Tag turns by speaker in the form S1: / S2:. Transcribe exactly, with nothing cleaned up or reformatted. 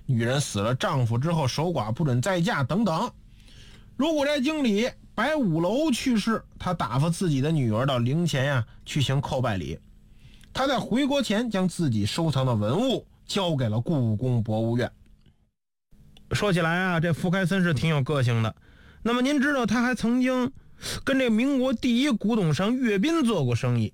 S1: 女人死了丈夫之后守寡不准再嫁等等。如古寨经理白五楼去世，他打发自己的女儿到陵前呀、啊、去行叩拜礼。他在回国前将自己收藏的文物交给了故宫博物院。说起来啊，这福开森是挺有个性的。那么您知道他还曾经跟这民国第一古董商岳斌做过生意。